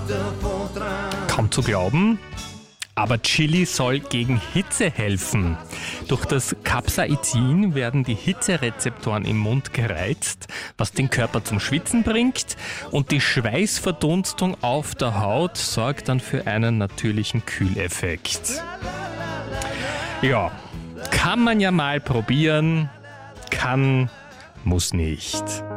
Kaum zu glauben, aber Chili soll gegen Hitze helfen. Durch das Capsaicin werden die Hitzerezeptoren im Mund gereizt, was den Körper zum Schwitzen bringt, und die Schweißverdunstung auf der Haut sorgt dann für einen natürlichen Kühleffekt. Ja, kann man ja mal probieren, kann, muss nicht.